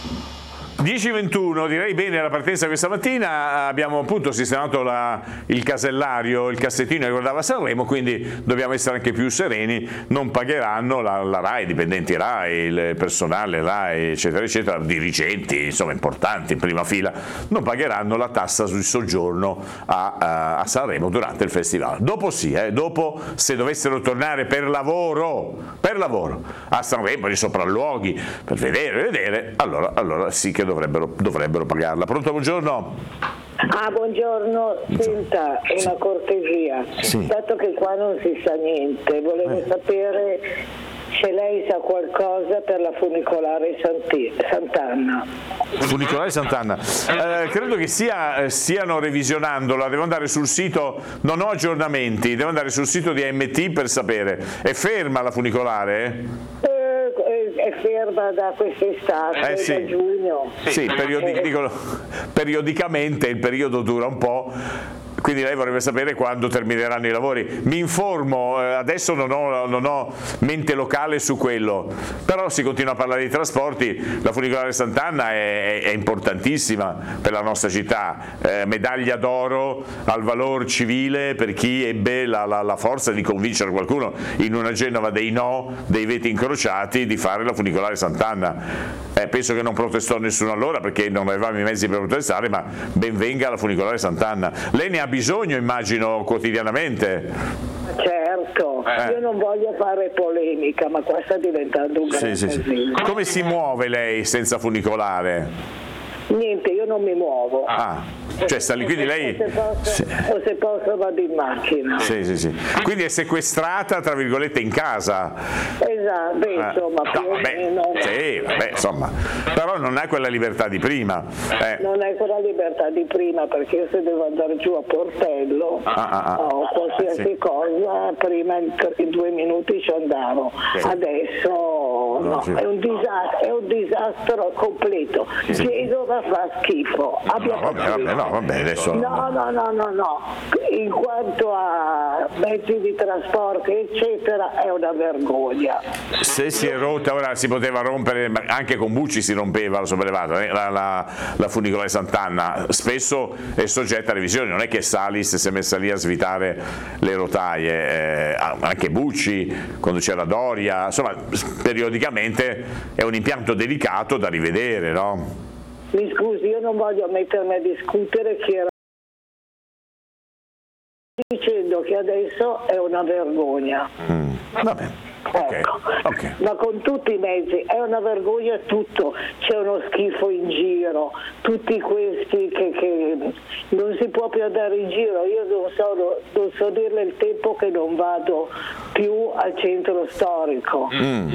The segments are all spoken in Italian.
10:21, direi bene la partenza questa mattina. Abbiamo appunto sistemato il casellario, il cassettino che riguardava Sanremo, quindi dobbiamo essere anche più sereni. Non pagheranno la RAI, i dipendenti RAI, il personale RAI, eccetera eccetera, dirigenti insomma importanti in prima fila, non pagheranno la tassa sul soggiorno a Sanremo durante il festival. Dopo sì, dopo, se dovessero tornare per lavoro a Sanremo, i sopralluoghi, per vedere, allora sì che dovrebbero pagarla. Pronto, buongiorno? Buongiorno, senta, una cortesia. Sì. Dato che qua non si sa niente, volevo sapere se lei sa qualcosa per la funicolare Sant'Anna. Funicolare Sant'Anna, credo che stiano revisionandola, devo andare sul sito, non ho aggiornamenti, devo andare sul sito di AMT per sapere. È ferma la funicolare? È ferma da quest'estate, sì. da giugno. Sì, periodicamente il periodo dura un po'. Quindi lei vorrebbe sapere quando termineranno i lavori. Mi informo, adesso non ho mente locale su quello, però si continua a parlare di trasporti. La funicolare Sant'Anna è importantissima per la nostra città, medaglia d'oro al valor civile per chi ebbe la forza di convincere qualcuno in una Genova dei veti incrociati di fare la funicolare Sant'Anna. Penso che non protestò nessuno allora perché non avevamo i mezzi per protestare, ma ben venga la funicolare Sant'Anna. Lei ne ha bisogno, immagino, quotidianamente. Certo, io non voglio fare polemica, ma qua sta diventando un gran casino. Come si muove lei senza funicolare? Niente, io non mi muovo. Cioè sta lì, quindi lei... O se posso vado in macchina. Sì. Quindi è sequestrata, tra virgolette, in casa. Esatto, insomma, più o meno. Sì, insomma. Però non ha quella libertà di prima. Non è quella libertà di prima, perché io se devo andare giù a Portello o qualsiasi cosa, prima in 2 minuti ci andavo. Adesso no, è un disastro completo. Spiego, ma fa schifo. Vabbè, adesso... No. In quanto a mezzi di trasporto, eccetera, è una vergogna. Se si è rotta, ora si poteva rompere, anche con Bucci si rompeva la sopraelevata, la funicolare Sant'Anna spesso è soggetta a revisioni, non è che Salis si è messa lì a svitare le rotaie, anche Bucci, quando c'era Doria, insomma, periodicamente è un impianto delicato da rivedere, no? Mi scusi, io non voglio mettermi a discutere chi era dicendo che adesso è una vergogna. Va bene. Okay. Ma con tutti i mezzi è una vergogna tutto, c'è uno schifo in giro, tutti questi che non si può più andare in giro. Io non so dirle il tempo che non vado più al centro storico,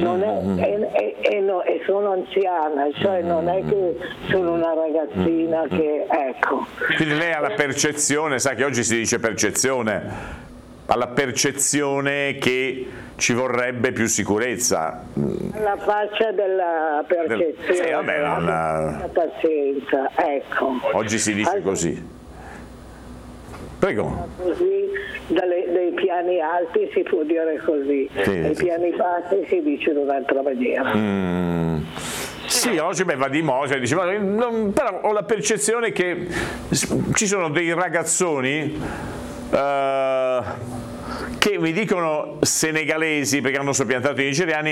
e sono anziana, cioè non è che sono una ragazzina che ecco. Quindi lei ha la percezione, sa che oggi si dice percezione, alla percezione che ci vorrebbe più sicurezza. La faccia della percezione, la pazienza, ecco. Oggi si dice così. Prego. Così, dai piani alti si può dire così, dai piani bassi si dice in un'altra maniera. Sì, oggi va di moda, dice, però ho la percezione che ci sono dei ragazzoni che mi dicono senegalesi perché hanno soppiantato i nigeriani